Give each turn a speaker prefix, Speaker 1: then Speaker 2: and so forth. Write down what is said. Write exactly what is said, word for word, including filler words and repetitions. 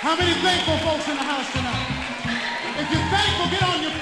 Speaker 1: How many thankful folks in the house tonight? If you're thankful, get on your